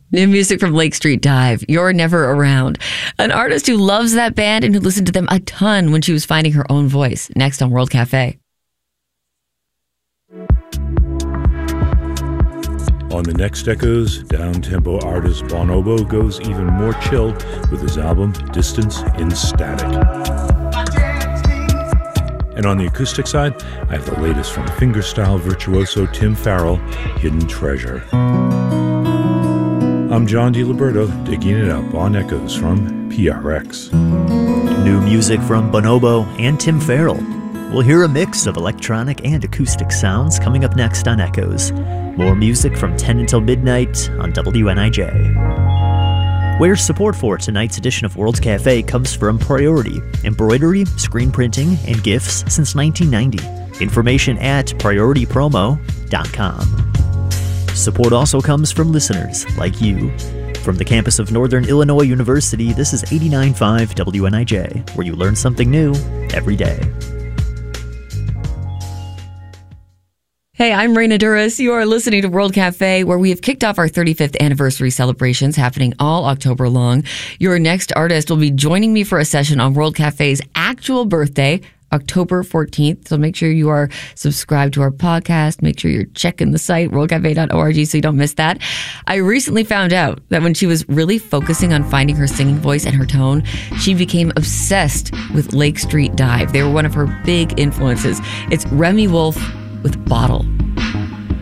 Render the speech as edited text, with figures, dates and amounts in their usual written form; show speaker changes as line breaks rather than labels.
New music from Lake Street Dive, You're Never Around. An artist who loves that band and who listened to them a ton when she was finding her own voice. Next on World Cafe.
On the next Echoes, down-tempo artist Bonobo goes even more chill with his album Distance in Static. And on the acoustic side, I have the latest from fingerstyle virtuoso Tim Farrell, Hidden Treasure. I'm John DiLiberto, digging it up on Echoes from PRX.
New music from Bonobo and Tim Farrell. We'll hear a mix of electronic and acoustic sounds coming up next on Echoes. More music from 10 until midnight on WNIJ. Where support for tonight's edition of World Cafe comes from Priority, embroidery, screen printing, and gifts since 1990. Information at prioritypromo.com. Support also comes from listeners like you. From the campus of Northern Illinois University, this is 89.5 WNIJ, where you learn something new every day.
Hey, I'm Raina Duras. You are listening to World Cafe, where we have kicked off our 35th anniversary celebrations happening all October long. Your next artist will be joining me for a session on World Cafe's actual birthday, October 14th. So make sure you are subscribed to our podcast. Make sure you're checking the site, worldcafe.org, so you don't miss that. I recently found out that when she was really focusing on finding her singing voice and her tone, she became obsessed with Lake Street Dive. They were one of her big influences. It's Remi Wolf with Bottle.